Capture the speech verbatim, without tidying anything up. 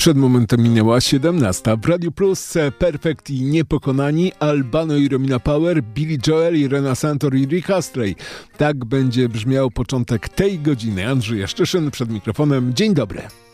Przed momentem minęła siedemnasta. W Radiu Plus Perfect i Niepokonani, Albano i Romina Power, Billy Joel, Irena Santor i Rick Astley. Tak będzie brzmiał początek tej godziny. Andrzej Jaszczyszyn przed mikrofonem. Dzień dobry.